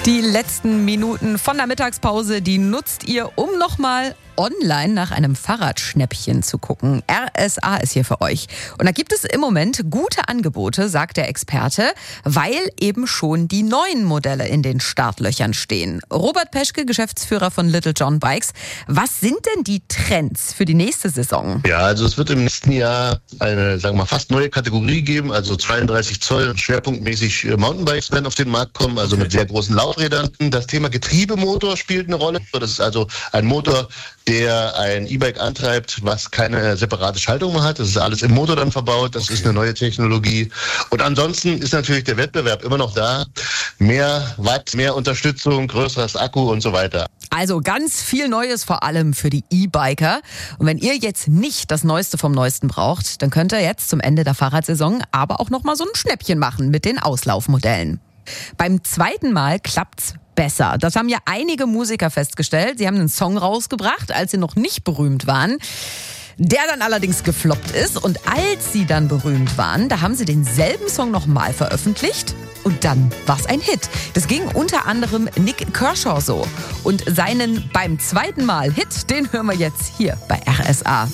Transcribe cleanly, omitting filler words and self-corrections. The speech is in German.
Die letzten Minuten von der Mittagspause, die nutzt ihr, um nochmal online nach einem Fahrradschnäppchen zu gucken. RSA ist hier für euch. Und da gibt es im Moment gute Angebote, sagt der Experte, weil eben schon die neuen Modelle in den Startlöchern stehen. Robert Peschke, Geschäftsführer von Little John Bikes. Was sind denn die Trends für die nächste Saison? Ja, also es wird im nächsten Jahr eine, sagen wir mal, fast neue Kategorie geben. Also 32 Zoll schwerpunktmäßig Mountainbikes werden auf den Markt kommen, also mit sehr großen Laufrädern. Das Thema Getriebemotor spielt eine Rolle. Das ist also ein Motor, der ein E-Bike antreibt, was keine separate Schaltung mehr hat. Das ist alles im Motor dann verbaut. Das ist eine neue Technologie. Und ansonsten ist natürlich der Wettbewerb immer noch da. Mehr Watt, mehr Unterstützung, größeres Akku und so weiter. Also ganz viel Neues, vor allem für die E-Biker. Und wenn ihr jetzt nicht das Neueste vom Neuesten braucht, dann könnt ihr jetzt zum Ende der Fahrradsaison aber auch noch mal so ein Schnäppchen machen mit den Auslaufmodellen. Beim zweiten Mal klappt's besser. Das haben ja einige Musiker festgestellt. Sie haben einen Song rausgebracht, als sie noch nicht berühmt waren, der dann allerdings gefloppt ist. Und als sie dann berühmt waren, da haben sie denselben Song nochmal veröffentlicht. Und dann war's ein Hit. Das ging unter anderem Nick Kershaw so. Und seinen beim zweiten Mal Hit, den hören wir jetzt hier bei RSA.